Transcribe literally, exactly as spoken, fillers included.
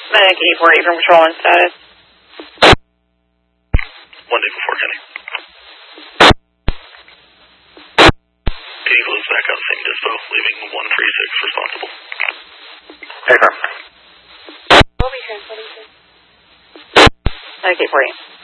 Medic eight four eight from Patrol and status. One day before, Kenny. Eagle is back on same dispo, leaving one three six responsible. Affirm. We'll be transporting to. Medic eight four eight.